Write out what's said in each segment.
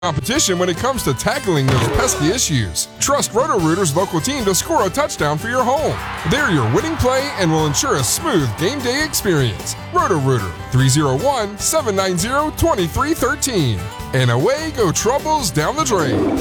competition when it comes to tackling those pesky issues. Trust Roto-Rooter's local team to score a touchdown for your home. They're your winning play and will ensure a smooth game day experience. Roto-Rooter, 301-790-2313. And away go troubles down the drain.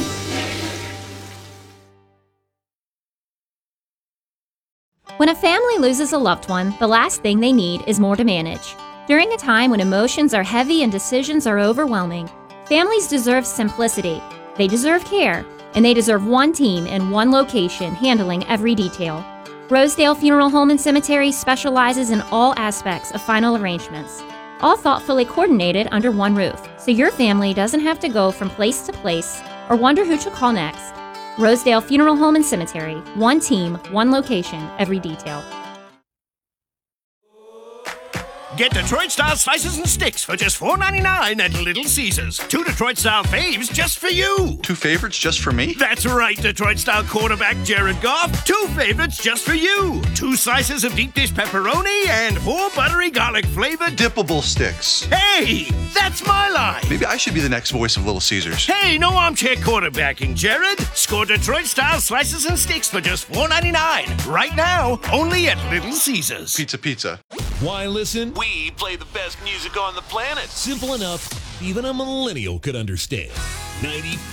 When a family loses a loved one, the last thing they need is more to manage. During a time when emotions are heavy and decisions are overwhelming, families deserve simplicity, they deserve care, and they deserve one team in one location handling every detail. Rosedale Funeral Home and Cemetery specializes in all aspects of final arrangements, all thoughtfully coordinated under one roof, so your family doesn't have to go from place to place or wonder who to call next. Rosedale Funeral Home and Cemetery, one team, one location, every detail. Get Detroit-style slices and sticks for just $4.99 at Little Caesars. 2 Detroit-style faves just for you. 2 favorites just for me? That's right, Detroit-style quarterback Jared Goff. 2 favorites just for you. 2 slices of deep dish pepperoni and 4 buttery garlic-flavored dippable sticks. Hey, that's my line. Maybe I should be the next voice of Little Caesars. Hey, no armchair quarterbacking, Jared. Score Detroit-style slices and sticks for just $4.99. Right now, only at Little Caesars. Pizza. Why listen? We play the best music on the planet. Simple enough, even a millennial could understand. 95